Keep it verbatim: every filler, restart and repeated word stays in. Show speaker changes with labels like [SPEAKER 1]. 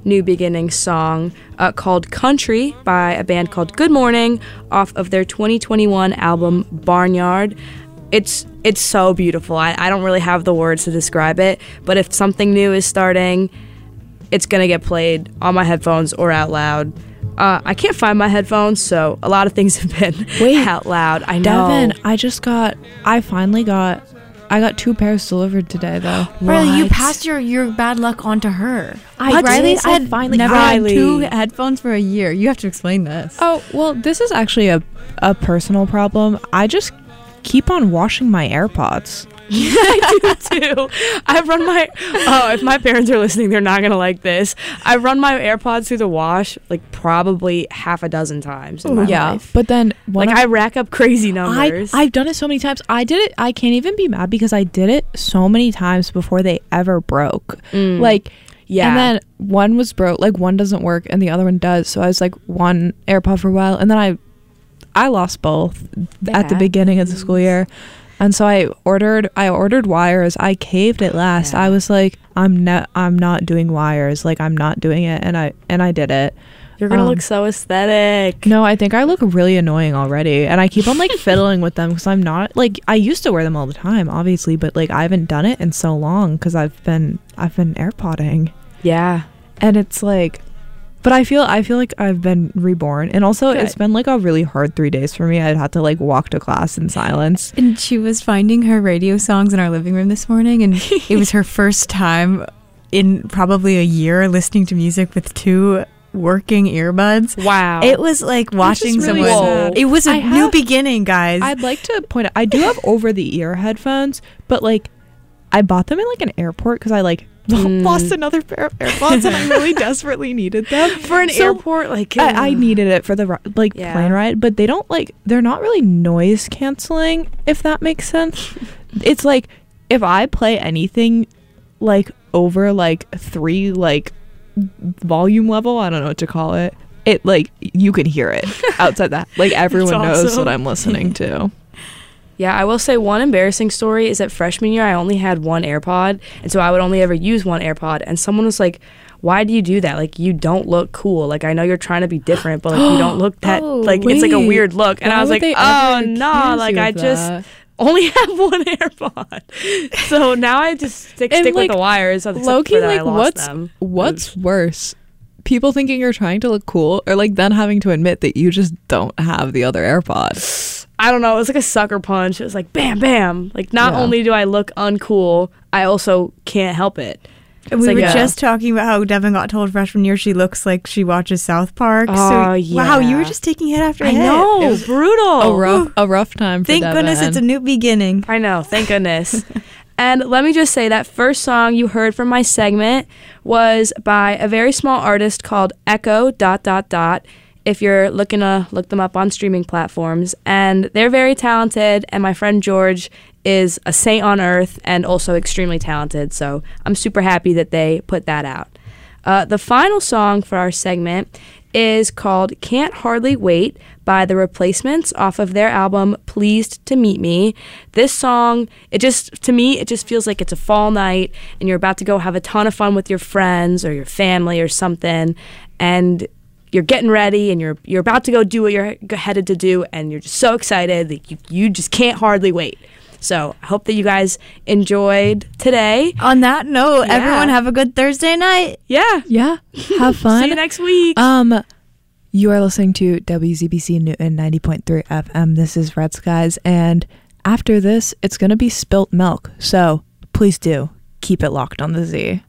[SPEAKER 1] New Beginning song uh, called Country by a band called Good Morning off of their twenty twenty-one album Barnyard. It's it's so beautiful. I, I don't really have the words to describe it, but if something new is starting, it's going to get played on my headphones or out loud. Uh, I can't find my headphones, so a lot of things have been
[SPEAKER 2] Wait,
[SPEAKER 1] out loud. I know.
[SPEAKER 2] Devin, I just got, I finally got, I got two pairs delivered today, though.
[SPEAKER 3] Riley, you passed your, your bad luck on to her.
[SPEAKER 2] I
[SPEAKER 3] What? Riley
[SPEAKER 2] did. I
[SPEAKER 3] said
[SPEAKER 2] finally-
[SPEAKER 3] never
[SPEAKER 1] Riley.
[SPEAKER 3] had two headphones for a year. You have to explain this.
[SPEAKER 2] Oh, well, this is actually a, a personal problem. I just keep on washing my AirPods.
[SPEAKER 1] I do too. I run my oh, if my parents are listening, they're not gonna like this. I run my AirPods through the wash like probably half a dozen times in my
[SPEAKER 2] yeah,
[SPEAKER 1] life.
[SPEAKER 2] but then when
[SPEAKER 1] Like I rack up crazy numbers.
[SPEAKER 2] I, I've done it so many times. I did it. I can't even be mad because I did it so many times before they ever broke.
[SPEAKER 1] Mm.
[SPEAKER 2] Like,
[SPEAKER 1] yeah.
[SPEAKER 2] And then one was broke, like one doesn't work and the other one does. So I was like one AirPod for a while, and then I, I lost both at the
[SPEAKER 1] Yeah.
[SPEAKER 2] beginning of the school year. And so I ordered I ordered wires. I caved at last.
[SPEAKER 1] Yeah.
[SPEAKER 2] I was like, I'm not I'm not doing wires. Like I'm not doing it, and I and I did it.
[SPEAKER 1] You're gonna
[SPEAKER 2] um,
[SPEAKER 1] look so aesthetic.
[SPEAKER 2] No, I think I look really annoying already, and I keep on like fiddling with them because I'm not like I used to wear them all the time, obviously, but like I haven't done it in so long because I've been I've been AirPodding,
[SPEAKER 1] Yeah.
[SPEAKER 2] and it's like, but I feel I feel like I've been reborn, and also
[SPEAKER 1] Good.
[SPEAKER 2] it's been like a really hard three days for me. I'd had to like walk to class in silence.
[SPEAKER 3] And she was finding her radio songs in our living room this morning, and it was her first time in probably a year listening to music with two working earbuds.
[SPEAKER 1] Wow.
[SPEAKER 3] It was like watching
[SPEAKER 2] is really
[SPEAKER 3] someone.
[SPEAKER 1] sad.
[SPEAKER 3] It was a
[SPEAKER 2] I
[SPEAKER 3] new
[SPEAKER 2] have-
[SPEAKER 3] beginning, guys.
[SPEAKER 2] I'd like to point out I do have over the ear headphones, but like I bought them in like an airport because I like
[SPEAKER 1] Mm.
[SPEAKER 2] lost another pair of AirPods and I really desperately needed them
[SPEAKER 1] for an
[SPEAKER 2] So,
[SPEAKER 1] airport, like
[SPEAKER 2] I, I needed it for the ri- like
[SPEAKER 1] Yeah.
[SPEAKER 2] plane ride, but they don't like they're not really noise canceling, if that makes sense. It's like if I play anything like over like three like volume level, I don't know what to call it. It like you can hear it outside that. Like everyone knows
[SPEAKER 1] awesome.
[SPEAKER 2] what I'm listening to.
[SPEAKER 1] Yeah, I will say one embarrassing story is that freshman year I only had one AirPod, and so I would only ever use one AirPod, and someone was like, why do you do that? Like, you don't look cool. Like, I know you're trying to be different, but like you don't look that
[SPEAKER 3] Oh,
[SPEAKER 1] like it's like a
[SPEAKER 2] wait.
[SPEAKER 1] weird look. And
[SPEAKER 2] Why
[SPEAKER 1] I was
[SPEAKER 2] would
[SPEAKER 1] like,
[SPEAKER 2] they
[SPEAKER 1] oh
[SPEAKER 2] ever
[SPEAKER 1] no,
[SPEAKER 2] accuse
[SPEAKER 1] like
[SPEAKER 2] you
[SPEAKER 1] I
[SPEAKER 2] of
[SPEAKER 1] just
[SPEAKER 2] that?
[SPEAKER 1] only have one AirPod. So now I just stick
[SPEAKER 2] And,
[SPEAKER 1] stick
[SPEAKER 2] like,
[SPEAKER 1] with the wires. except
[SPEAKER 2] Low-key,
[SPEAKER 1] for that I
[SPEAKER 2] like
[SPEAKER 1] lost
[SPEAKER 2] what's
[SPEAKER 1] them.
[SPEAKER 2] what's worse? People thinking you're trying to look cool, or like then having to admit that you just don't have the other AirPod.
[SPEAKER 1] I don't know. It was like a sucker punch. It was like bam, bam. Like not
[SPEAKER 2] Yeah.
[SPEAKER 1] only do I look uncool, I also can't help it.
[SPEAKER 3] And we
[SPEAKER 1] like
[SPEAKER 3] were
[SPEAKER 1] a-
[SPEAKER 3] just talking about how Devin got told freshman year she looks like she watches South Park.
[SPEAKER 1] Oh,
[SPEAKER 3] so,
[SPEAKER 1] yeah.
[SPEAKER 3] Wow, you were just taking hit after
[SPEAKER 1] I
[SPEAKER 3] hit.
[SPEAKER 1] know.
[SPEAKER 2] It
[SPEAKER 1] It
[SPEAKER 2] was
[SPEAKER 1] was brutal.
[SPEAKER 2] A rough, a rough time. For
[SPEAKER 3] Thank goodness it's a
[SPEAKER 2] Devin.
[SPEAKER 3] new beginning.
[SPEAKER 1] I know. Thank goodness. And let me just say that first song you heard from my segment was by a very small artist called Echo dot dot dot. If you're looking to look them up on streaming platforms, and they're very talented, and my friend George is a saint on earth and also extremely talented, so I'm super happy that they put that out. Uh, the final song for our segment is called Can't Hardly Wait by The Replacements off of their album Pleased to Meet Me. This song, it just, to me, it just feels like it's a fall night and you're about to go have a ton of fun with your friends or your family or something, and you're getting ready and you're you're about to go do what you're headed to do, and you're just so excited that you, you just can't hardly wait. So I hope that you guys enjoyed today.
[SPEAKER 3] On that note,
[SPEAKER 1] Yeah.
[SPEAKER 3] everyone have a good Thursday night.
[SPEAKER 1] Yeah.
[SPEAKER 2] Yeah, have fun.
[SPEAKER 1] See you next week.
[SPEAKER 2] Um, you are listening to W Z B C Newton ninety point three F M. This is Red Skies, and after this, it's gonna be spilt milk. So please do keep it locked on the Z.